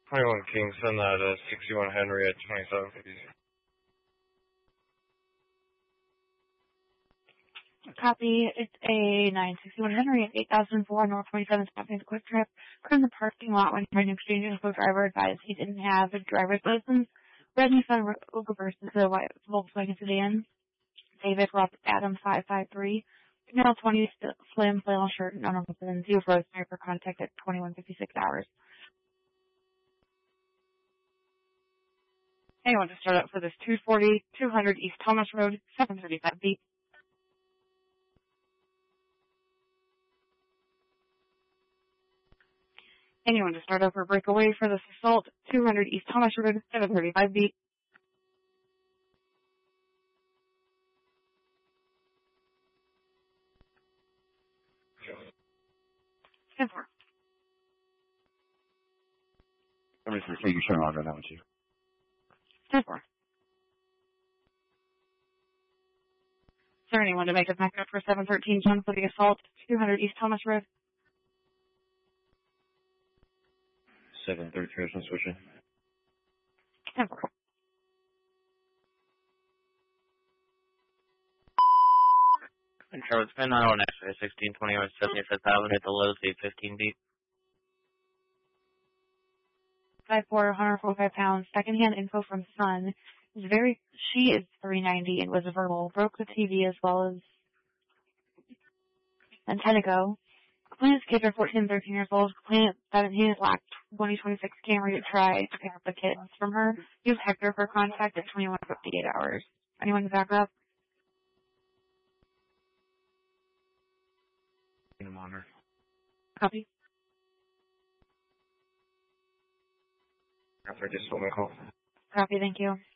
21 Kingston, that 61 Henry at 2750. Copy. It's a 961 Henry at 8004 North 27th Avenue, Quick Trip. We're in the parking lot when trying to exchange info. Driver advised he didn't have a driver's license. Red Nissan Rogue versus the white Volkswagen sedan. David Robert Adams 553. Male 20, slim, flannel shirt, no number, and 0 for for contact at 2156 hours. Anyone to start up for this 200 East Thomas Road, 735 feet. Anyone to start up or break away for this assault, 200 East Thomas Road, 735 feet. Stand for. Somebody's going to take you showing on right now with you. Stand for. Is there anyone to make a backup for 713 John for the assault, 200 East Thomas Road? 713, I'm switching. Stand for. Control, it's been on X-ray 1620 West 75th Avenue at the low speed 15 feet. 5'4", 145 pounds. Secondhand info from Sun. She is 390 and was verbal. Broke the TV as well as Antennago. Complainant's kids are 14 and 13 years old. Complainant 17 lacked 2026 Camry to try to pick up the kids from her. Use Hector for contact at 2158 hours. Anyone to back up? I'm on her. Copy. After I just sold my call. Copy, thank you.